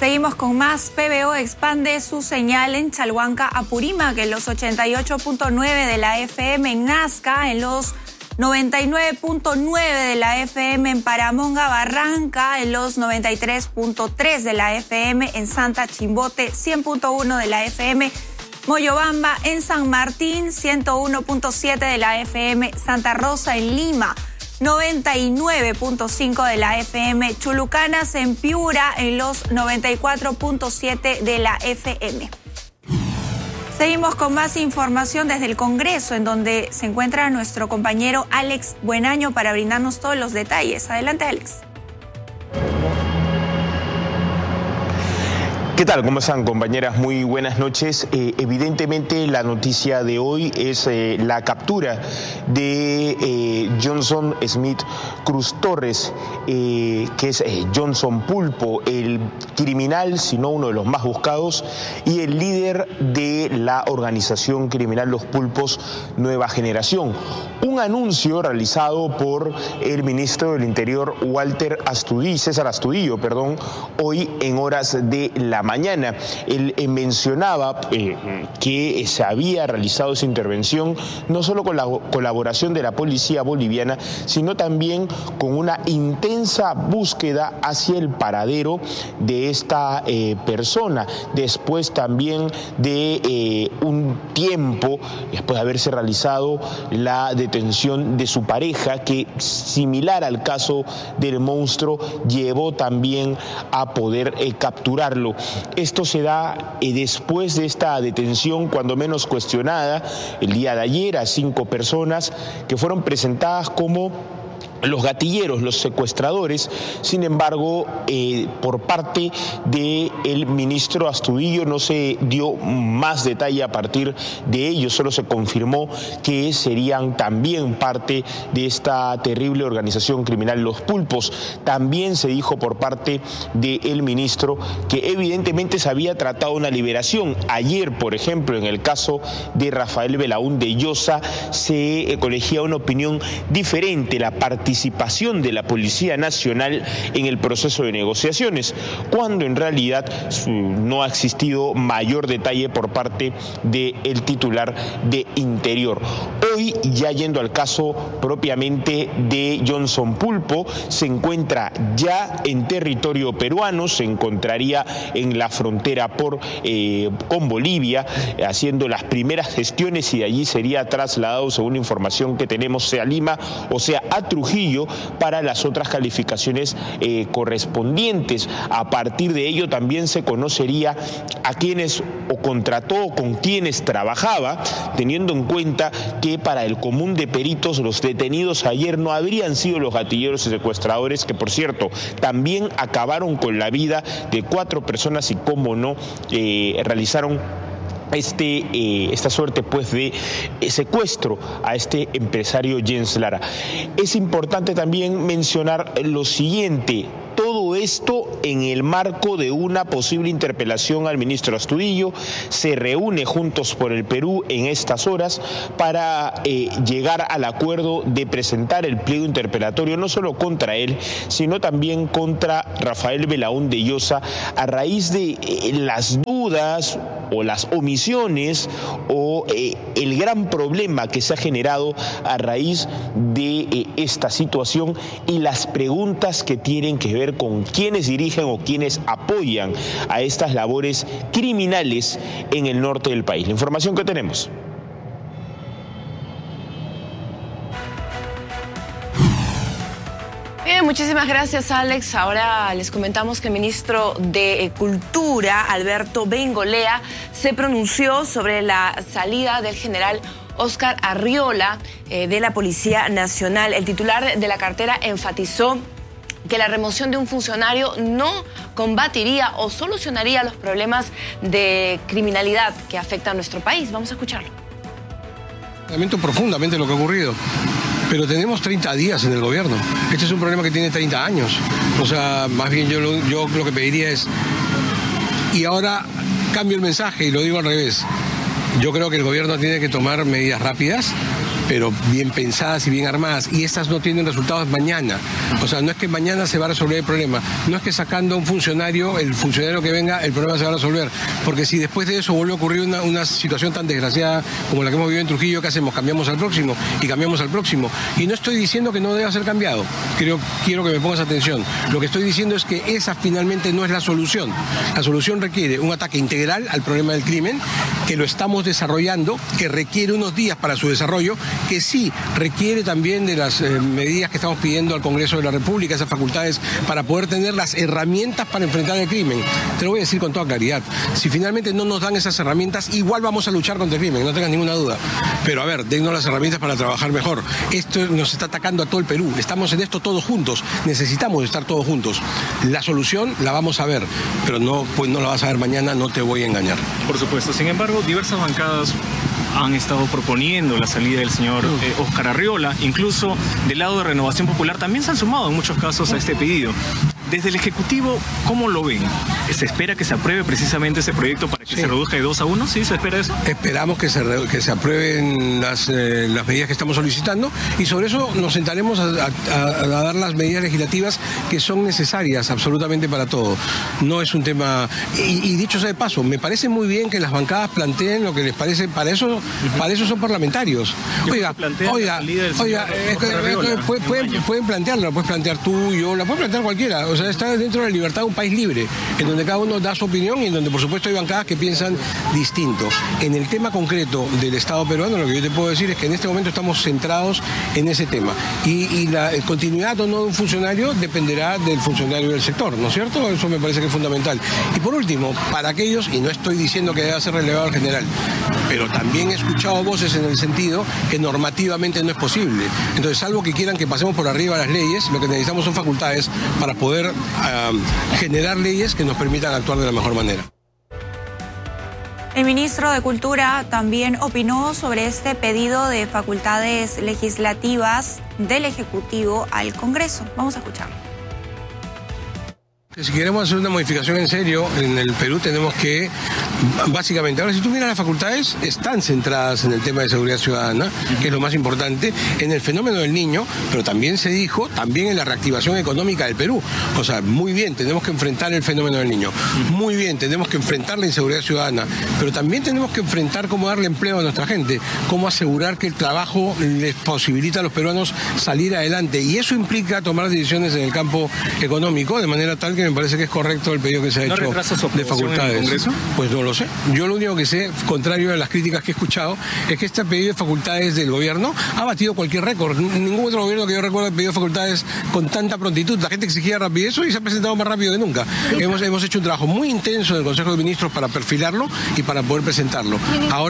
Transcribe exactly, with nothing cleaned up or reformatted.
Seguimos con más. P B O expande su señal en Chalhuanca, Apurímac, en los ochenta y ocho punto nueve de la F M, en Nazca, en los noventa y nueve punto nueve de la F M, en Paramonga, Barranca, en los noventa y tres punto tres de la F M, en Santa Chimbote, cien punto uno de la F M, Moyobamba, en San Martín, ciento uno punto siete de la F M, Santa Rosa, en Lima, noventa y nueve punto cinco de la F M, Chulucanas, en Piura, en los noventa y cuatro punto siete de la F M. Seguimos con más información desde el Congreso, en donde se encuentra nuestro compañero Alex Buenaño para brindarnos todos los detalles. Adelante, Alex. ¿Qué tal? ¿Cómo están, compañeras? Muy buenas noches. Eh, evidentemente la noticia de hoy es eh, la captura de eh, Johnson Smith Cruz Torres, eh, que es eh, Johnson Pulpo, el criminal, si no uno de los más buscados, y el líder de la organización criminal Los Pulpos Nueva Generación. Un anuncio realizado por el ministro del Interior, Walter Astudillo, César Astudillo, perdón, hoy en horas de la mañana. Él eh, mencionaba eh, que se había realizado esa intervención no solo con la colaboración de la policía boliviana, sino también con una intensa búsqueda hacia el paradero de esta eh, persona, después también de eh, un tiempo, después de haberse realizado la detención de su pareja, que similar al caso del monstruo llevó también a poder eh, capturarlo. Esto se da eh, después de esta detención, cuando menos cuestionada, el día de ayer, a cinco personas que fueron presentadas como los gatilleros, los secuestradores. Sin embargo, eh, por parte del ministro Astudillo no se dio más detalle a partir de ello, solo se confirmó que serían también parte de esta terrible organización criminal Los Pulpos. También se dijo por parte del ministro que evidentemente se había tratado una liberación. Ayer, por ejemplo, en el caso de Rafael Belaúnde Llosa, se eh, colegía una opinión diferente, la participación participación de la Policía Nacional en el proceso de negociaciones, cuando en realidad no ha existido mayor detalle por parte del titular de Interior. Hoy, ya yendo al caso propiamente de Johnson Pulpo, se encuentra ya en territorio peruano, se encontraría en la frontera por, eh, con Bolivia, haciendo las primeras gestiones, y de allí sería trasladado, según la información que tenemos, sea a Lima o sea a Trujillo, para las otras calificaciones eh, correspondientes. A partir de ello también se conocería a quienes o contrató o con quienes trabajaba, teniendo en cuenta que para el común de peritos los detenidos ayer no habrían sido los gatilleros y secuestradores, que por cierto también acabaron con la vida de cuatro personas y, cómo no, eh, realizaron Este, eh, esta suerte pues de eh, secuestro a este empresario Jens Lara. Es importante también mencionar lo siguiente: todo esto en el marco de una posible interpelación al ministro Astudillo. Se reúne Juntos por el Perú en estas horas para eh, llegar al acuerdo de presentar el pliego interpelatorio no solo contra él, sino también contra Rafael Belaúnde Llosa, a raíz de eh, las dudas o las omisiones o eh, el gran problema que se ha generado a raíz de eh, esta situación, y las preguntas que tienen que ver con quienes dirigen o quienes apoyan a estas labores criminales en el norte del país. La información que tenemos. Bien, muchísimas gracias, Alex. Ahora les comentamos que el ministro de Cultura, Alberto Bengolea, se pronunció sobre la salida del general Óscar Arriola eh, de la Policía Nacional. El titular de la cartera enfatizó que la remoción de un funcionario no combatiría o solucionaría los problemas de criminalidad que afectan a nuestro país. Vamos a escucharlo. Lamento profundamente lo que ha ocurrido, pero tenemos treinta días en el gobierno. Este es un problema que tiene treinta años. O sea, más bien yo lo, yo lo que pediría es, y ahora cambio el mensaje y lo digo al revés. Yo creo que el gobierno tiene que tomar medidas rápidas pero bien pensadas y bien armadas, y estas no tienen resultados mañana. O sea, no es que mañana se va a resolver el problema, no es que sacando a un funcionario, el funcionario que venga, el problema se va a resolver, porque si después de eso vuelve a ocurrir una, una situación tan desgraciada como la que hemos vivido en Trujillo, ¿qué hacemos? Cambiamos al próximo, y cambiamos al próximo. Y no estoy diciendo que no deba ser cambiado, Creo, quiero que me pongas atención. Lo que estoy diciendo es que esa finalmente no es la solución. La solución requiere un ataque integral al problema del crimen, que lo estamos desarrollando, que requiere unos días para su desarrollo, que sí requiere también de las eh, medidas que estamos pidiendo al Congreso de la República, esas facultades, para poder tener las herramientas para enfrentar el crimen. Te lo voy a decir con toda claridad. Si finalmente no nos dan esas herramientas, igual vamos a luchar contra el crimen, no tengas ninguna duda. Pero a ver, dennos las herramientas para trabajar mejor. Esto nos está atacando a todo el Perú. Estamos en esto todos juntos. Necesitamos estar todos juntos. La solución la vamos a ver, pero no, pues no la vas a ver mañana, no te voy a engañar. Por supuesto. Sin embargo, diversas bancadas han estado proponiendo la salida del señor eh, Óscar Arriola. Incluso del lado de Renovación Popular también se han sumado en muchos casos a este pedido. Desde el Ejecutivo, ¿cómo lo ven? ¿Se espera que se apruebe precisamente ese proyecto para que sí. se reduzca de dos a uno? ¿Sí? ¿Se espera eso? Esperamos que se, que se aprueben las, eh, las medidas que estamos solicitando, y sobre eso nos sentaremos a, a, a dar las medidas legislativas que son necesarias absolutamente para todo. No es un tema... Y, y dicho sea de paso, me parece muy bien que las bancadas planteen lo que les parece. Para eso, uh-huh. para eso son parlamentarios. Oiga, oiga, oiga, eh, eh, pueden, pueden plantearla, la puedes plantear tú, yo, la puede plantear cualquiera. O sea, está dentro de la libertad de un país libre, en donde cada uno da su opinión y en donde, por supuesto, hay bancadas que piensan distinto. En el tema concreto del Estado peruano, lo que yo te puedo decir es que en este momento estamos centrados en ese tema. Y, y la continuidad o no de un funcionario dependerá del funcionario del sector, ¿no es cierto? Eso me parece que es fundamental. Y por último, para aquellos, y no estoy diciendo que deba ser relevado al general, pero también he escuchado voces en el sentido que normativamente no es posible. Entonces, salvo que quieran que pasemos por arriba las leyes, lo que necesitamos son facultades para poder Uh, generar leyes que nos permitan actuar de la mejor manera. El ministro de Cultura también opinó sobre este pedido de facultades legislativas del Ejecutivo al Congreso. Vamos a escucharlo. Si queremos hacer una modificación en serio en el Perú, tenemos que, básicamente, ahora si tú miras las facultades, están centradas en el tema de seguridad ciudadana, que es lo más importante, en el fenómeno del niño, pero también se dijo, también en la reactivación económica del Perú. O sea, muy bien, tenemos que enfrentar el fenómeno del niño. Muy bien, tenemos que enfrentar la inseguridad ciudadana, pero también tenemos que enfrentar cómo darle empleo a nuestra gente, cómo asegurar que el trabajo les posibilita a los peruanos salir adelante. Y eso implica tomar decisiones en el campo económico, de manera tal que me parece que es correcto el pedido que se ha ¿No hecho de facultades. En el Congreso? Pues no lo sé. Yo lo único que sé, contrario a las críticas que he escuchado, es que este pedido de facultades del gobierno ha batido cualquier récord. Ningún otro gobierno que yo recuerdo ha pedido facultades con tanta prontitud. La gente exigía rapidez y se ha presentado más rápido que nunca. Hemos, hemos hecho un trabajo muy intenso en el Consejo de Ministros para perfilarlo y para poder presentarlo. Ahora